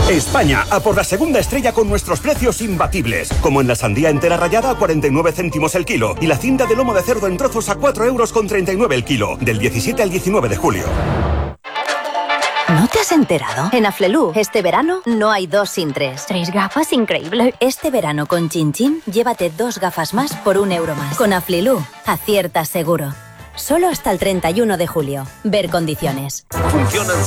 España, a por la segunda estrella con nuestros precios imbatibles. Como en la sandía entera rallada a 49 céntimos el kilo y la cinta de lomo de cerdo en trozos a 4,39 € el kilo. Del 17 al 19 de julio. ¿No te has enterado? En Aflelu, este verano no hay 2 sin 3. 3 gafas, increíble. Este verano con Chin Chin, llévate 2 gafas más por 1 € más. Con Aflelu, aciertas seguro. Solo hasta el 31 de julio. Ver condiciones. Funcionan